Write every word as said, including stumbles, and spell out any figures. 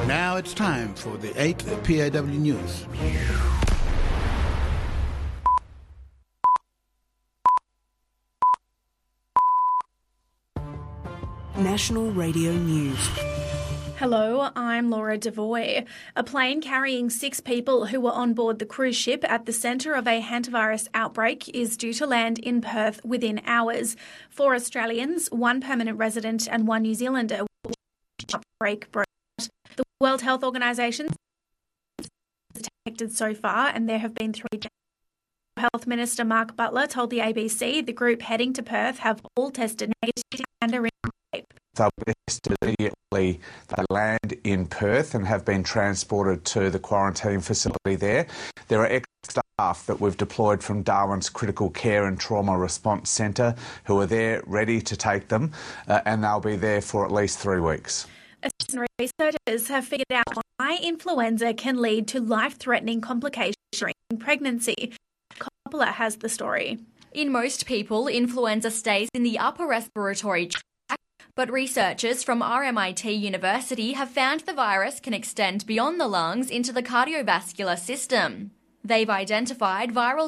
Now it's time for the eighth P A W News. National Radio News. Hello, I'm Laura Devoy. A plane carrying six people who were on board the cruise ship at the centre of a hantavirus outbreak is due to land in Perth within hours. Four Australians, one permanent resident and one New Zealander will outbreak broke out. The World Health Organisation has detected so far, and there have been three deaths. Health Minister Mark Butler told the A B C the group heading to Perth have all tested negative and are in shape. They'll be tested immediately. They land in Perth and have been transported to the quarantine facility there. There are extra staff that we've deployed from Darwin's Critical Care and Trauma Response Centre who are there ready to take them, uh, and they'll be there for at least three weeks. Researchers have figured out why influenza can lead to life-threatening complications during pregnancy. Coppola has the story. In most people, influenza stays in the upper respiratory tract, but researchers from R M I T University have found the virus can extend beyond the lungs into the cardiovascular system. They've identified viral